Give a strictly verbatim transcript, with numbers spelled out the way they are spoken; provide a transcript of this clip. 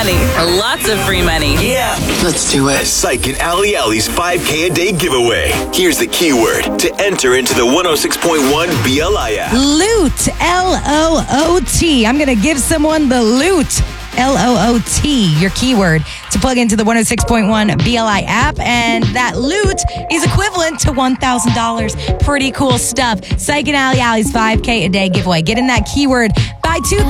money. Lots of free money. Yeah. Let's do it. Psych and Ali Ali's five K a day giveaway. Here's the keyword to enter into the one oh six point one B L I app. Loot. L O O T. I'm going to give someone the loot. L O O T, your keyword to plug into the one oh six point one B L I app. And that loot is equivalent to one thousand dollars. Pretty cool stuff. Psych and Ali Ali's five K a day giveaway. Get in that keyword by two